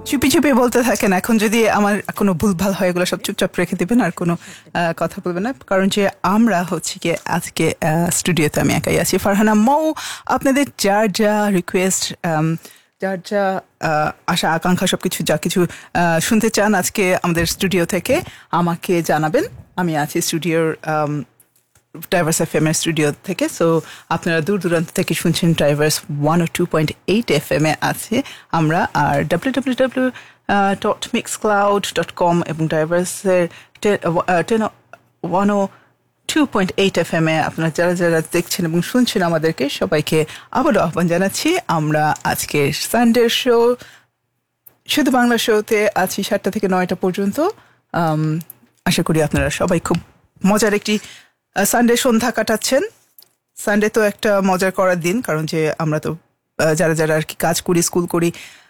চুপি চুপি বলতে থাকেন। এখন যদি আমার কোনো ভুলভাল হয় এগুলো সব চুপচাপ রেখে দিবেন, আর কোনো কথা বলবেন না, কারণ যে আমরা হচ্ছে কি আজকে স্টুডিওতে আমি একাই আছি। ফারহানা, মৌ, আপনাদের যার যা রিকোয়েস্ট, যার যা আশা আকাঙ্ক্ষা সবকিছু যা কিছু শুনতে চান আজকে আমাদের স্টুডিও থেকে আমাকে জানাবেন। আমি আছি স্টুডিওর ডাইভার্স FM এর স্টুডিও থেকে। সো আপনারা দূর দূরান্ত থেকে শুনছেন ডাইভার্স 102.8 FM এ আছে আমরা, আর www.mixcloud.com এবং ডাইভার্সের 102.8 FM এ আপনারা যারা যারা দেখছেন এবং শুনছেন আমাদেরকে সবাইকে আবারও আহ্বান জানাচ্ছি। আমরা আজকে সানডে শো, শুধু বাংলা শোতে আছি 7টা থেকে 9টা পর্যন্ত। আশা করি আপনারা সবাই খুব মজার একটি সানডে সন্ধ্যা কাটাচ্ছেন। সানডে তো একটা মজার করার দিন, কারণ যে আমরা তো যারা যারা আর কি কাজ করি, স্কুল করি,